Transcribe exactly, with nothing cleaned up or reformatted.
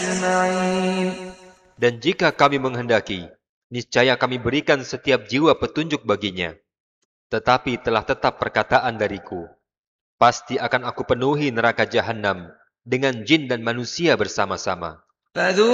Dan jika kami menghendaki, niscaya kami berikan setiap jiwa petunjuk baginya. Tetapi telah tetap perkataan dariku, pasti akan aku penuhi neraka Jahannam dengan jin dan manusia bersama-sama.